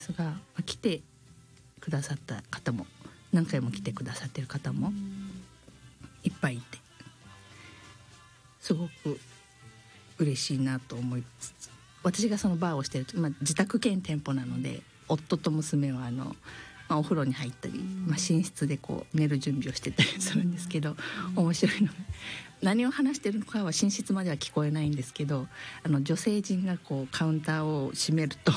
ですが、来てくださった方も何回も来てくださってる方もいっぱいいて、すごく嬉しいなと思いつつ、私がそのバーをしてると、自宅兼店舗なので、夫と娘はお風呂に入ったり、寝室でこう寝る準備をしてたりするんですけど、面白いのが何を話してるのかは寝室までは聞こえないんですけど、女性陣がこうカウンターを閉めると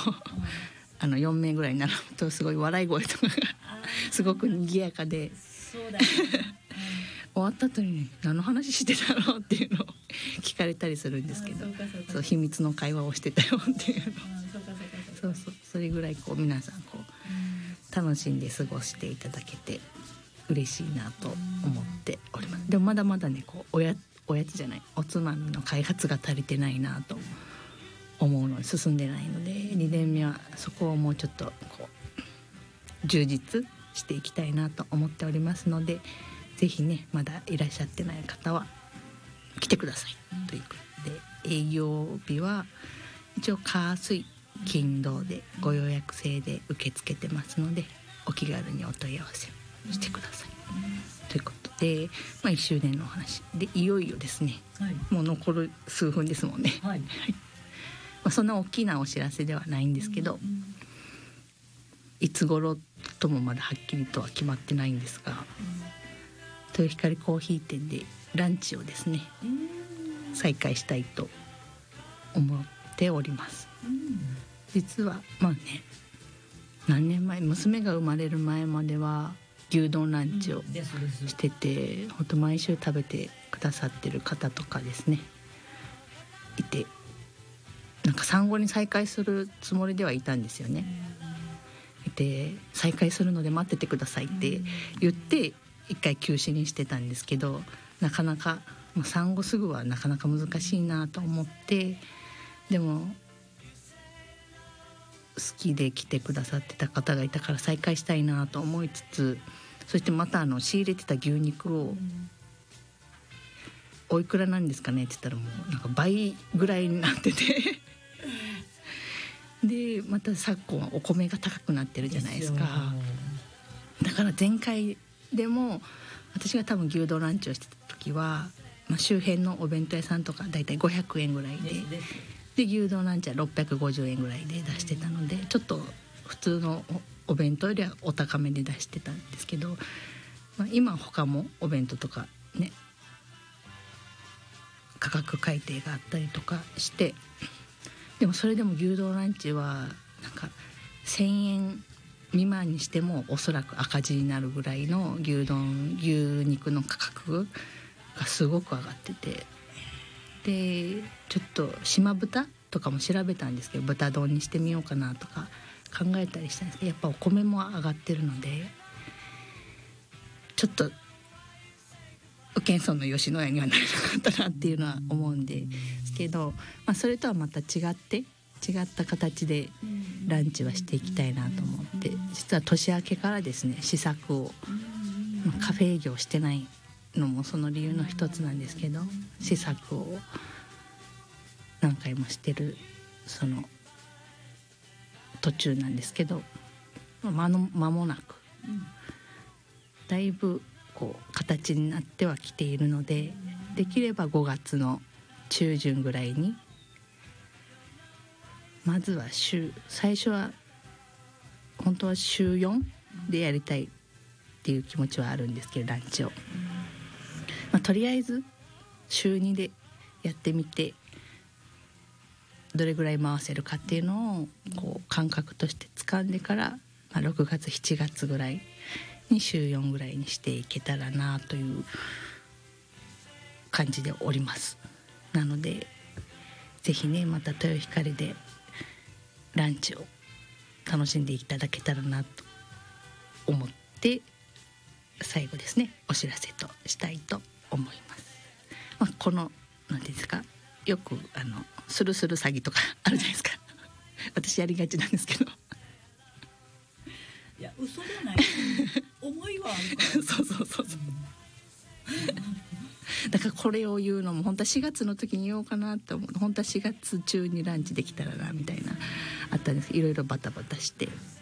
4名ぐらい並ぶとすごい笑い声とかがすごく賑やかで、 そうだね終わった後に何の話してたのっていうのを聞かれたりするんですけど、そう秘密の会話をしてたよっていうの、それぐらいこう皆さんこう楽しんで過ごしていただけて嬉しいなと思っております。でもまだまだね、こうおやつじゃない、おつまみの開発が足りてないなと思うので、進んでないので、2年目はそこをもうちょっとこう充実していきたいなと思っておりますので、ぜひね、まだいらっしゃってない方は来てくださいということで、営業日は一応火水金土でご予約制で受け付けてますので、お気軽にお問い合わせしてください、ということで、1周年のお話で、いよいよですね、もう残る数分ですもんね、そんな大きなお知らせではないんですけど、いつ頃ともまだはっきりとは決まってないんですが、豊光コーヒー店でランチをですね、再開したいと思っております。実は何年前、娘が生まれる前までは牛丼ランチをしてて、本当毎週食べてくださってる方とかですねいて、なんか産後に再開するつもりではいたんですよね。で、再開するので待っててくださいって言って一回休止にしてたんですけど、なかなか産後すぐはなかなか難しいなと思って、でも好きで来てくださってた方がいたから再開したいなと思いつつ、そしてまた仕入れてた牛肉をおいくらなんですかねって言ったら、もうなんか倍ぐらいになっててでまた昨今はお米が高くなってるじゃないですか。だから前回でも私が多分牛丼ランチをしてた時は、周辺のお弁当屋さんとかだいたい500円ぐらいで牛丼ランチは650円ぐらいで出してたので、ちょっと普通のお弁当よりはお高めで出してたんですけど、今他もお弁当とかね、価格改定があったりとかして、でもそれでも牛丼ランチはなんか1000円未満にしてもおそらく赤字になるぐらいの牛肉の価格がすごく上がってて、でちょっと島豚とかも調べたんですけど、豚丼にしてみようかなとか考えたりしたんですけど、やっぱお米も上がってるので、ちょっと宇検村の吉野家にはなれなかったなっていうのは思うんですけど、それとはまた違った形でランチはしていきたいなと思って、実は年明けからですね、試作を、カフェ営業してないのもその理由の一つなんですけど、試作を何回もしてるその途中なんですけど、間もなくだいぶこう形になってはきているので、できれば5月の中旬ぐらいに、まずは最初は本当は週4でやりたいっていう気持ちはあるんですけど、ランチを、とりあえず週2でやってみて、どれぐらい回せるかっていうのをこう感覚として掴んでから、6月7月ぐらいに週4ぐらいにしていけたらなという感じでおります。なのでぜひね、また豊光でランチを楽しんでいただけたらなと思って、最後ですね、お知らせとしたいと思います。この何ですか、よくスルスル詐欺とかあるじゃないですか私やりがちなんですけどいや嘘じゃない思いはあるからそう、だからこれを言うのも本当は4月の時に言おうかなと思う。本当は4月中にランチできたらなみたいなあったんですけど、いろいろバタバタして